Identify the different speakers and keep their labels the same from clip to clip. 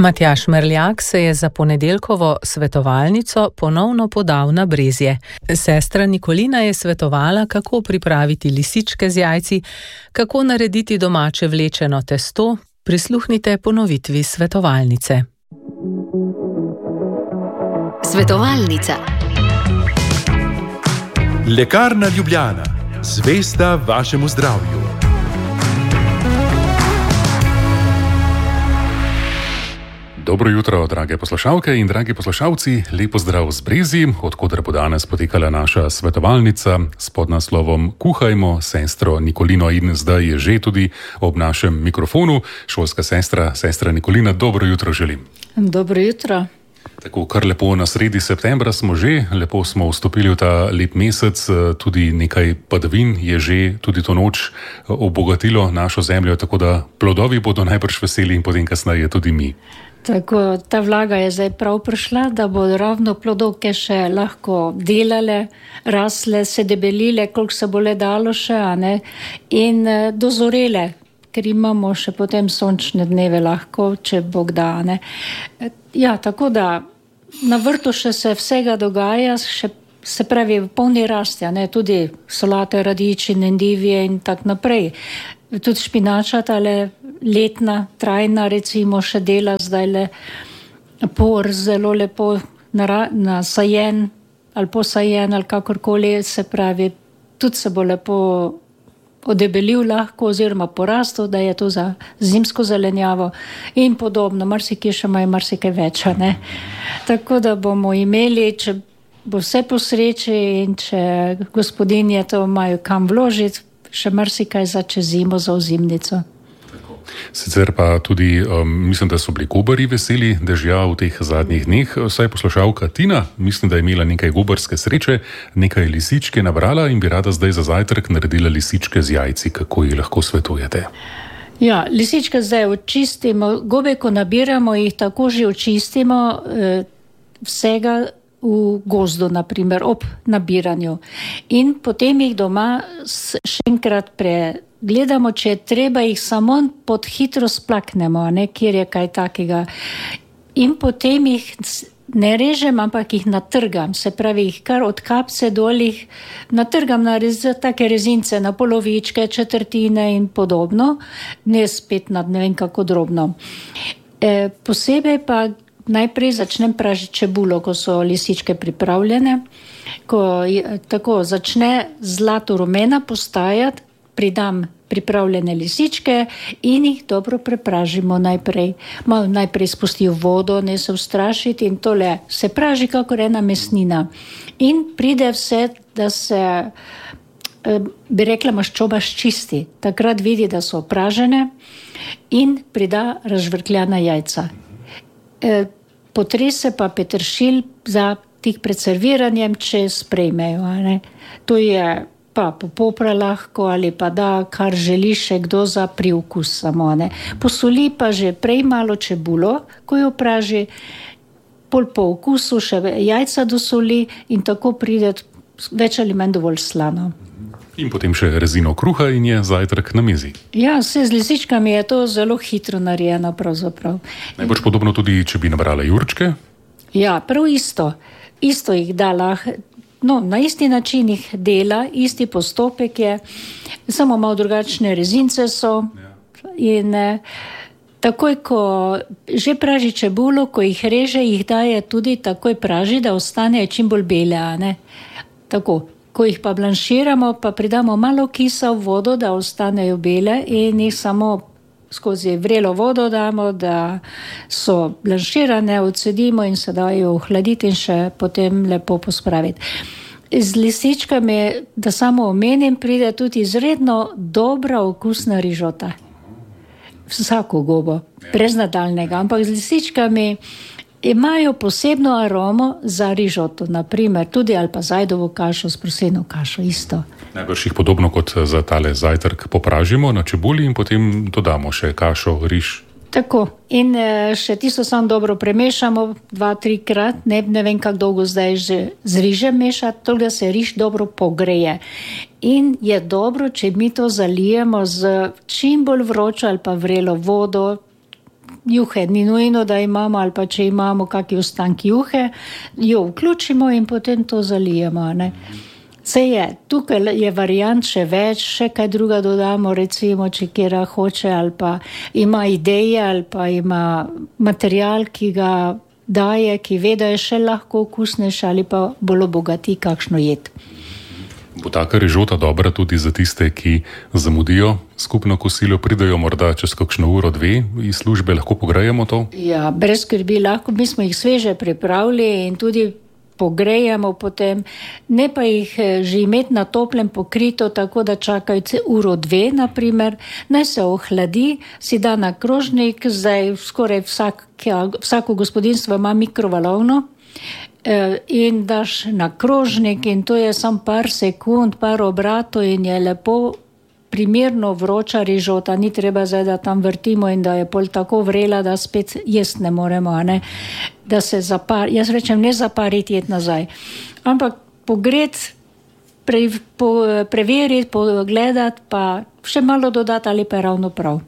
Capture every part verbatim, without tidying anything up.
Speaker 1: Matjaž Merljak se je za ponedeljkovo svetovalnico ponovno podal na Brezje. Sestra Nikolina je svetovala, kako pripraviti lisičke z jajci, kako narediti domače vlečeno testo. Prisluhnite ponovitvi svetovalnice.
Speaker 2: Svetovalnica.
Speaker 3: Lekarna Ljubljana, zvesta vašemu zdravju.
Speaker 4: Dobro jutro, drage poslušalke in dragi poslušalci, lepo zdrav z Brezij, odkoder bo danes potekala naša svetovalnica s podnaslovom Kuhajmo sestro Nikolino, in zdaj je že tudi ob našem mikrofonu šolska sestra, sestra Nikolina. Dobro jutro želim.
Speaker 5: Dobro jutro.
Speaker 4: Tako, kar lepo na sredi septembra smo že, lepo smo vstopili v ta lep mesec, tudi nekaj padavin je že tudi to noč obogatilo našo zemljo, tako da plodovi bodo najbrž veseli in potem kasneje tudi mi.
Speaker 5: Tako, ta vlaga je zdaj prav prišla, da bodo ravno plodovke še lahko delale, rasle, se debelile, koliko se bo le dalo še, a ne, in dozorele, ker imamo še potem sončne dneve lahko, če Bog da, ne. Ja, tako da na vrtu še se vsega dogaja, še, se pravi v polni rasti, a ne, tudi solate, radiči, endivije in tak naprej. Tudi špinača, tale letna, trajna, recimo še dela zdaj le por, zelo lepo nasajen ali posajen ali kakorkoli, se pravi, tudi se bo lepo odebelil lahko oziroma porastel, da je to za zimsko zelenjavo in podobno, marsikaj še imajo marsikaj več, ne. Tako da bomo imeli, če bo vse po sreči in če gospodinje to imajo kam vložiti, še marsikaj za čez zimo, za ozimnico.
Speaker 4: Sicer pa tudi, um, mislim, da so bili gobarji veseli dežja v teh zadnjih dneh. Vsaj poslušalka Tina, mislim, da je imela nekaj gobarske sreče, nekaj lisičke nabrala in bi rada zdaj za zajtrk naredila lisičke z jajci. Kako jih lahko svetujete?
Speaker 5: Ja, lisičke zdaj očistimo, gobe, ko nabiramo, jih tako že očistimo eh, vsega v gozdu, naprimer, ob nabiranju. In potem jih doma še enkrat pregledamo, če je treba, jih samo pod hitro splaknemo, ne, kjer je kaj takega. In potem jih ne režem, ampak jih natrgam, se pravi, jih kar od kapce dolih natrgam na rez, take rezince, na polovičke, četrtine in podobno, ne spet na ne vem kako drobno. E, posebej pa najprej začnem pražiti čebulo, ko so lisičke pripravljene. Ko je, tako začne zlato rumena postajati, pridam pripravljene lisičke in jih dobro prepražimo najprej. Malo najprej spustijo vodo, ne se ustrašiti in tole se praži kakor ena mesnina. In pride vse, da se, bi rekla, maščoba ščisti. Takrat vidi, da so pražene in prida razžvrkljana jajca. Potrese pa peteršilj za tik pred serviranjem, če sprejmejo, ne. To je pa popopra lahko ali pa da, kar želi še kdo za priokus samo, ne. Posoli pa že prej malo čebulo, ko jo praži, pol po okusu še jajca dosoli in tako pride več ali manj dovolj slano.
Speaker 4: In potem še rezino kruha in je zajtrk na mizi.
Speaker 5: Ja, vse z lisičkami je to zelo hitro narejeno pravzaprav.
Speaker 4: Najbolj podobno tudi, če bi nabrala jurčke?
Speaker 5: Ja, prav isto. Isto jih da lahko, no, na isti način jih dela, isti postopek je, samo malo drugačne rezince so. Ja. In eh, takoj, ko že praži čebulo, ko jih reže, jih daje tudi takoj praži, da ostanejo čim bolj bele, a ne. Tako. Ko jih pa blanširamo, pa pridamo malo kisa v vodo, da ostanejo bele in jih samo skozi vrelo vodo damo, da so blanširane, odcedimo in se dajo ohladiti in še potem lepo pospraviti. Z lisičkami, da samo omenim, pride tudi izredno dobra okusna rižota. Vsako gobo, brez nadaljnega, ampak z lisičkami imajo posebno aromo za rižoto, naprimer tudi ali pa zajdovo kašo, s proseno kašo, isto.
Speaker 4: Najbrž jih podobno kot za tale zajtrk popražimo na čebuli in potem dodamo še kašo, riž.
Speaker 5: Tako, in še tisto samo dobro premešamo, dva, trikrat, ne, ne vem, kako dolgo zdaj že z rižem mešati, toliko da se riž dobro pogreje. In je dobro, če mi to zalijemo z čim bolj vročo ali pa vrelo vodo, juhe ni nujno, da imamo, ali pa če imamo kakšen ostank juhe, jo vključimo in potem to zalijemo, ne. Se je, tukaj je variant še več, še kaj druga dodamo, recimo, če kjera hoče, ali pa ima ideje, ali pa ima material, ki ga daje, ki ve, da je še lahko okusnejš, ali pa bolj obogati kakšno jed.
Speaker 4: Bo taka rižota dobra tudi za tiste, ki zamudijo skupno kosilo, pridajo morda čez kakšno uro, dve iz službe, lahko pogrejemo to?
Speaker 5: Ja, brez skrbi, lahko, mi smo jih sveže pripravili in tudi pogrejamo potem, ne pa jih že imeti na toplem pokrito, tako da čakajo uro, dve, naprimer, naj se ohladi, si da na krožnik, zdaj skoraj vsak, vsako gospodinstvo ima mikrovalovno, in daš na krožnik in to je sam par sekund, par obratov in je lepo primerno vroča rižota, ni treba zdaj, da tam vrtimo in da je pol tako vrela, da spet jest ne moremo, a ne, da se zapar, jaz rečem, ne zapariti jed nazaj, ampak pogret, pre, po, preveriti, pogledati, pa še malo dodati ali pa ravno prav.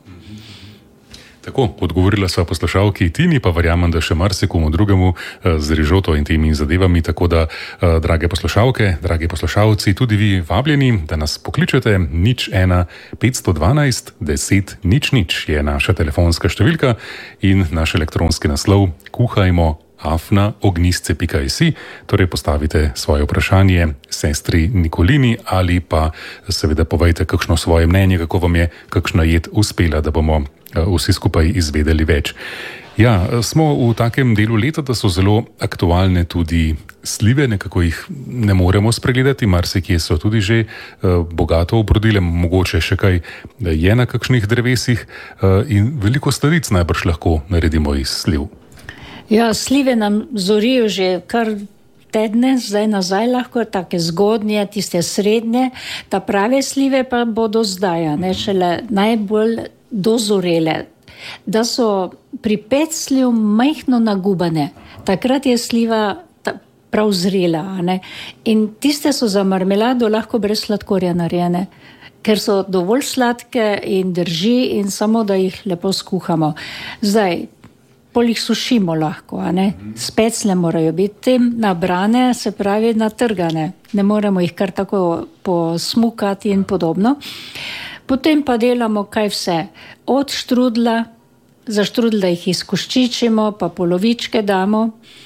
Speaker 4: Tako, odgovorila sva poslušalki Tini, pa verjamem, da še marsikomu drugemu z rižoto in temi zadevami, tako da, drage poslušalke, dragi poslušalci, tudi vi vabljeni, da nas pokličete, nič ena petsto dvanajst deset nič nič je naša telefonska številka in naš elektronski naslov kuhajmo afna ognjisce pika si, torej postavite svoje vprašanje sestri Nikolini ali pa seveda povejte kakšno svoje mnenje, kako vam je kakšna jed uspela, da bomo vsi skupaj izvedeli več. Ja, smo v takem delu leta, da so zelo aktualne tudi slive, nekako jih ne moremo spregledati, marsikje so tudi že uh, bogato obrodile, mogoče še kaj je na kakšnih drevesih uh, in veliko sladic najbrž lahko naredimo iz sliv.
Speaker 5: Ja, slive nam zorijo že kar tedne, zdaj nazaj lahko, take zgodnje, tiste srednje, ta prave slive pa bodo zdaj, ne, šele najbolj dozorele, da so pri peclju majhno nagubane, takrat je sliva ta, prav zrela, ne? In tiste so za marmelado lahko brez sladkorja narejene, ker so dovolj sladke in drži in samo, da jih lepo skuhamo. Zdaj, pol jih sušimo lahko, a ne? Speclje morajo biti tem nabrane, se pravi natrgane, ne moremo jih kar tako posmukati in podobno. Potem pa delamo kaj vse, od štrudla, za štrudla jih izkoščičimo, pa polovičke damo,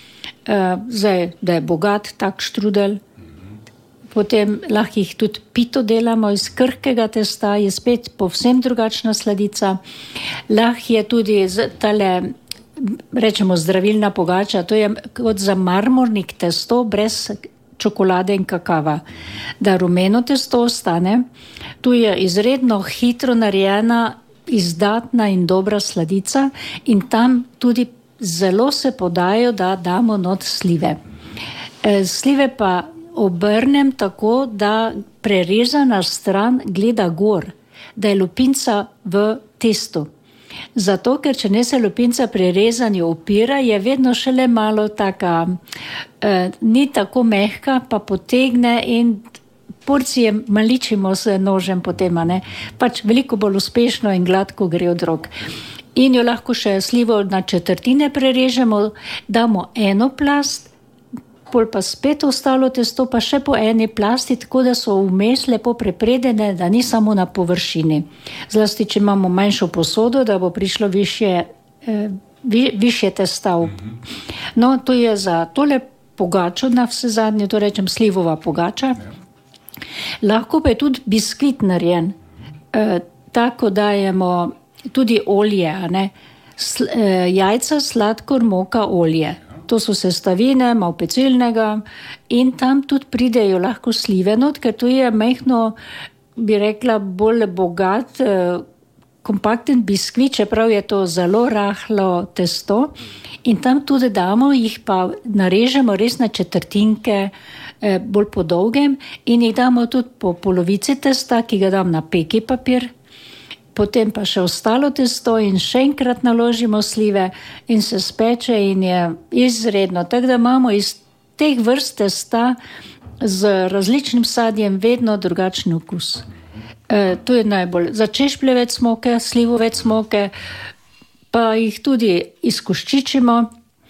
Speaker 5: zdaj, da je bogat tak štrudel. Potem lahko jih tudi pito delamo iz krhkega testa, je spet povsem drugačna sladica. Lahko je tudi tale, rečemo, zdravilna pogača, to je kot za marmornik testo brez čokolade in kakava, da rumeno testo ostane. Tu je izredno hitro narejena, izdatna in dobra sladica in tam tudi zelo se podajo, da damo not slive. Slive pa obrnem tako, da prerezana stran gleda gor, da je lupinca v testu. Zato, ker če ne se lupinca pri rezanju upira, je vedno šele malo taka, eh, ni tako mehka, pa potegne in porcije maličimo s nožem potem, ne? Pač veliko bolj uspešno in gladko gre od rok. In jo lahko še slivo na četrtine prerežemo, damo eno plast, pol pa spet ostalo testo, pa še po eni plasti, tako da so vmes lepo prepredene, da ni samo na površini. Zlasti, če imamo manjšo posodo, da bo prišlo više, eh, vi, više testa. No, to je za tole pogačo na vse zadnje, to rečem slivova pogača. Lahko pa je tudi biskvit narejen. Eh, tako dajemo tudi olje, a ne? Sl, eh, jajca, sladkor, moka, olje. To so sestavine, malo pecilnega in tam tudi pridejo lahko slive not, ker to je majhno, bi rekla, bolj bogat, eh, kompakten biskvit, čeprav je to zelo rahlo testo in tam tudi damo, jih pa narežemo res na četrtinke, eh, bolj po dolgem in jih damo tudi po polovici testa, ki ga dam na peki papir. Potem pa še ostalo testo in še enkrat naložimo slive in se speče in je izredno. Tako da imamo iz teh vrst testa z različnim sadjem vedno drugačen okus. E, to je najbolj. Za češpljevec moke, slivovec moke, pa jih tudi izkoščičimo,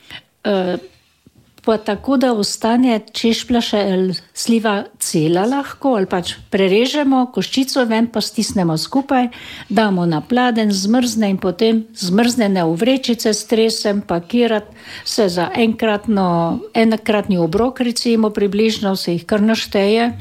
Speaker 5: pa tako, da ostane češpljaša ali sliva cela lahko, ali pač prerežemo, koščico ven pa stisnemo skupaj, damo na pladenj, zmrzne in potem zmrznene v vrečice stresem, pakirati se za enkratno, enkratni obrok, recimo približno se jih kar našteje.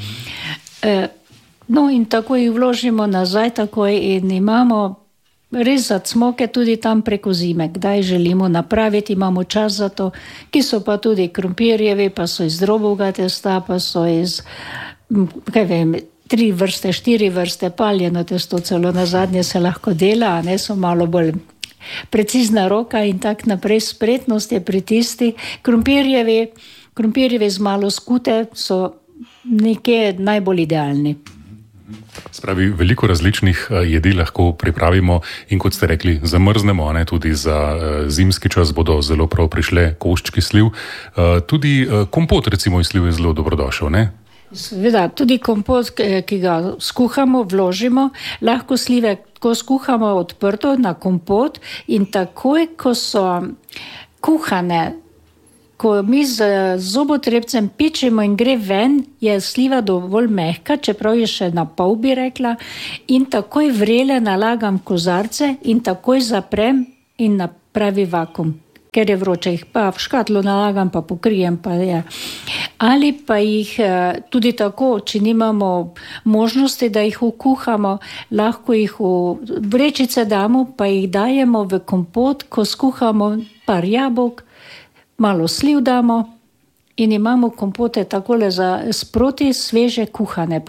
Speaker 5: No in tako jih vložimo nazaj takoj in imamo res za cmoke tudi tam preko zime, kdaj želimo napraviti, imamo čas za to, ki so pa tudi krompirjevi, pa so iz drobovega testa, pa so iz, kaj vem, tri vrste, štiri vrste, paljeno testo, celo na zadnje se lahko dela, a ne so malo bolj precizna roka in tak naprej, spretnost je pri tisti. Krompirjevi, krompirjevi z malo skute so nekje najbolj idealni.
Speaker 4: Spravi, veliko različnih jedi lahko pripravimo in kot ste rekli, zamrznemo, ne, tudi za zimski čas bodo zelo prav prišle koščki sliv. Tudi kompot recimo iz sliv je zelo dobrodošel, ne?
Speaker 5: Seveda, tudi kompot, ki ga skuhamo, vložimo, lahko slive, ko skuhamo odprto na kompot in takoj, ko so kuhane, ko mi z zobotrebcem pičemo in gre ven, je sliva dovolj mehka, čeprav je še na pol, bi rekla, in takoj vrele nalagam kozarce in takoj zaprem in napravi vakum. Ker je vroče, jih pa v škatlo nalagam, pa pokrijem, pa je. Ali pa jih tudi tako, če nimamo možnosti, da jih ukuhamo, lahko jih v vrečice damo, pa jih dajemo v kompot, ko skuhamo par jabolk, malo sliv damo in imamo kompote takole za sproti sveže kuhane.